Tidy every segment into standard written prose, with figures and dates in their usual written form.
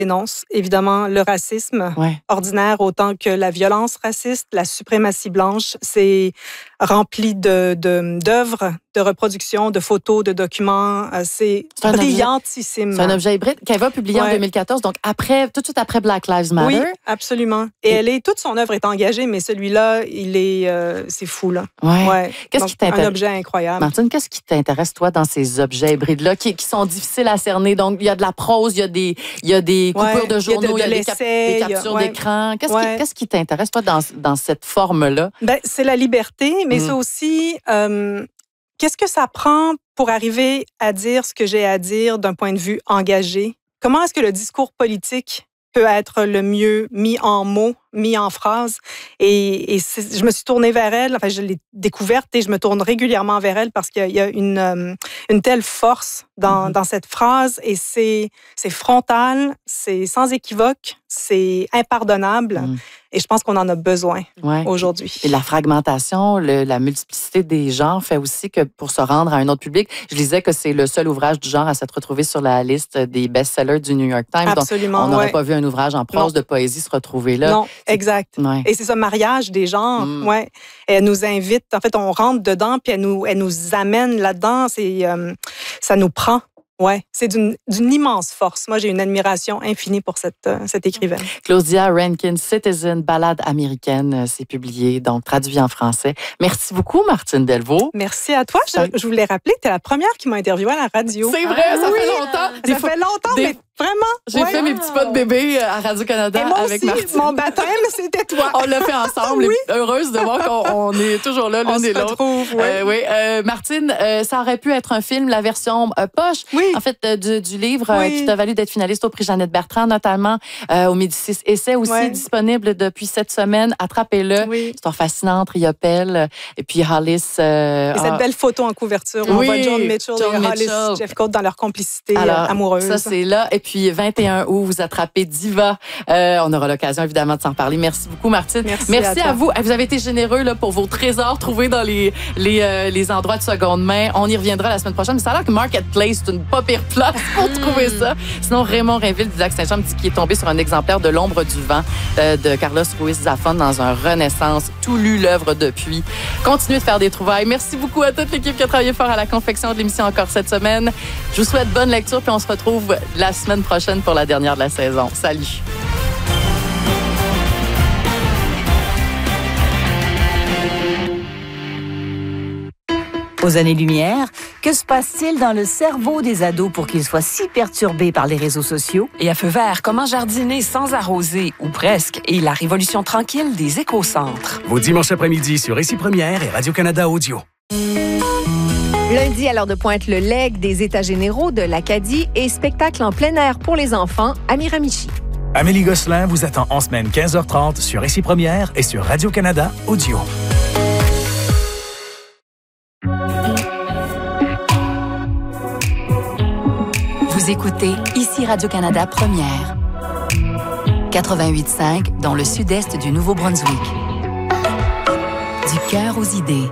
dénonce évidemment le racisme ordinaire autant que la violence raciste, la suprématie blanche. C'est rempli d'œuvres, de reproductions, de photos, de documents. C'est brillantissime. C'est un objet hybride qu'elle va publier en 2014, donc tout de suite après Black Lives Matter. Oui, absolument. Et toute son œuvre est engagée, mais celui-là, c'est fou, là. Qu'est-ce qui t'intéresse? Un objet incroyable. Martine, qu'est-ce qui t'intéresse, toi, dans ces objets hybrides-là qui sont difficiles à cerner? Donc, il y a de la prose, il y a des coupures de journaux, il y a des captures d'écran. Qu'est-ce qui t'intéresse, toi, dans cette forme-là? C'est la liberté, mais c'est aussi... qu'est-ce que ça prend pour arriver à dire ce que j'ai à dire d'un point de vue engagé? Comment est-ce que le discours politique peut être le mieux mis en mots, mis en phrases? Et je me suis tournée vers elle, enfin, je l'ai découverte et je me tourne régulièrement vers elle parce qu'il y a une telle force dans cette phrase et c'est frontal, c'est sans équivoque, c'est impardonnable. Et je pense qu'on en a besoin aujourd'hui. Et la fragmentation, la multiplicité des genres fait aussi que pour se rendre à un autre public, je lisais que c'est le seul ouvrage du genre à s'être retrouvé sur la liste des best-sellers du New York Times. Absolument, donc, on n'aurait pas vu un ouvrage en prose de poésie se retrouver là. Non, exact. Et c'est ce mariage des genres. Et elle nous invite, en fait, on rentre dedans, puis elle nous amène là-dedans. Ça nous prend. C'est d'une immense force. Moi, j'ai une admiration infinie pour cette écrivaine. Claudia Rankine, Citizen, ballade américaine, c'est publié, donc traduit en français. Merci beaucoup, Martine Delvaux. Merci à toi. Je voulais rappeler que tu es la première qui m'a interviewée à la radio. C'est vrai, ça fait longtemps. Ça fait longtemps, mais vraiment. J'ai fait mes petits pas de bébé à Radio-Canada avec Martine. Mon baptême, c'était toi. On l'a fait ensemble. Heureuse de voir qu'on est toujours là, l'une et l'autre. Martine, ça aurait pu être un film, la version poche. En fait, du livre qui t'a valu d'être finaliste au prix Jeannette Bertrand, notamment au Médicis Essai, aussi disponible depuis cette semaine. Attrapez-le. Histoire fascinante, Riopelle, et puis Hollis. Et cette belle photo en couverture où on voit John Mitchell et Hollis Jeffcoat dans leur complicité amoureuse. Ça, c'est là. Et puis, 21 août, vous attrapez Diva. On aura l'occasion, évidemment, de s'en parler. Merci beaucoup, Martine. Merci à vous. Vous avez été généreux là, pour vos trésors trouvés dans les endroits de seconde main. On y reviendra la semaine prochaine. Mais ça a l'air que Marketplace, c'est une pas pire place pour trouver ça. Sinon, Raymond Rainville du Lac-Saint-Jean me dit qu'il est tombé sur un exemplaire de L'ombre du vent de Carlos Ruiz Zafón dans un Renaissance. Tout lu l'œuvre depuis. Continuez de faire des trouvailles. Merci beaucoup à toute l'équipe qui a travaillé fort à la confection de l'émission encore cette semaine. Je vous souhaite bonne lecture puis on se retrouve la semaine prochaine pour la dernière de la saison. Salut! Aux années-lumière, que se passe-t-il dans le cerveau des ados pour qu'ils soient si perturbés par les réseaux sociaux? Et à feu vert, comment jardiner sans arroser, ou presque, et la révolution tranquille des écocentres. Vos dimanches après-midi sur Ici Première et Radio-Canada Audio. Lundi, à l'heure de pointe, le leg des États généraux de l'Acadie et spectacle en plein air pour les enfants à Miramichi. Amélie Gosselin vous attend en semaine 15h30 sur Ici Première et sur Radio-Canada Audio. Vous écoutez Ici Radio-Canada Première. 88.5 dans le sud-est du Nouveau-Brunswick. Du cœur aux idées.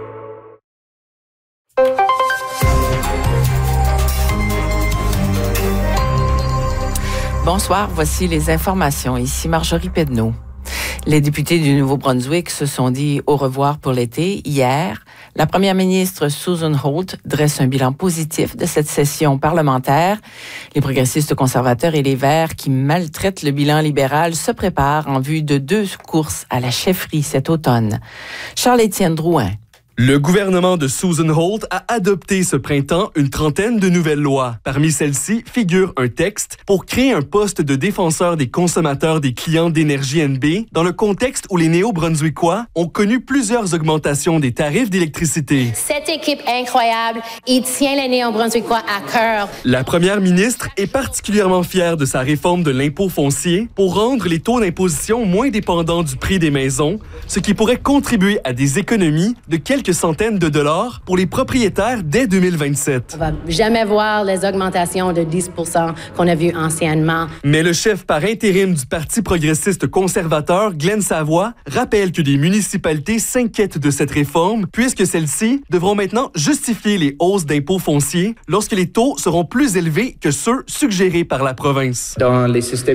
Bonsoir, voici les informations. Ici Marjorie Pedneau. Les députés du Nouveau-Brunswick se sont dit au revoir pour l'été. Hier, la première ministre Susan Holt dresse un bilan positif de cette session parlementaire. Les progressistes conservateurs et les Verts qui maltraitent le bilan libéral se préparent en vue de 2 courses à la chefferie cet automne. Charles-Étienne Drouin. Le gouvernement de Susan Holt a adopté ce printemps une trentaine de nouvelles lois. Parmi celles-ci figure un texte pour créer un poste de défenseur des consommateurs des clients d'énergie NB dans le contexte où les Néo-Brunswickois ont connu plusieurs augmentations des tarifs d'électricité. Cette équipe incroyable, il tient les Néo-Brunswickois à cœur. La première ministre est particulièrement fière de sa réforme de l'impôt foncier pour rendre les taux d'imposition moins dépendants du prix des maisons, ce qui pourrait contribuer à des économies de quelques quelques centaines de dollars pour les propriétaires dès 2027. On va jamais voir les augmentations de 10 % qu'on a vues anciennement. Mais le chef par intérim du Parti progressiste conservateur, Glenn Savoy, rappelle que des municipalités s'inquiètent de cette réforme puisque celles-ci devront maintenant justifier les hausses d'impôts fonciers lorsque les taux seront plus élevés que ceux suggérés par la province. Dans les systèmes